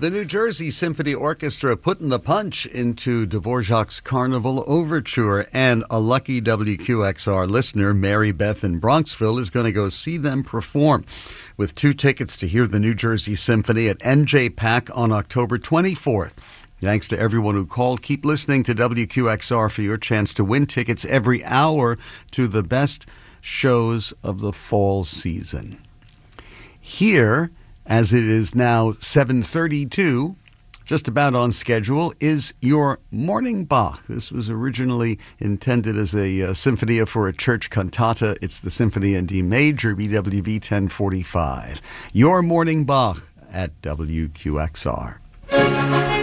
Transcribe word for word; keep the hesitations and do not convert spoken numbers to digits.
The New Jersey Symphony Orchestra putting the punch into Dvorak's Carnival Overture, and a lucky W Q X R listener, Mary Beth in Bronxville, is going to go see them perform with two tickets to hear the New Jersey Symphony at N J PAC on October twenty-fourth. Thanks to everyone who called. Keep listening to W Q X R for your chance to win tickets every hour to the best shows of the fall season. Here, as it is now seven thirty-two, just about on schedule, is your Morning Bach. This was originally intended as a uh, Symphonia for a church cantata. It's the Symphony in D major, B W V ten forty-five. Your Morning Bach at W Q X R.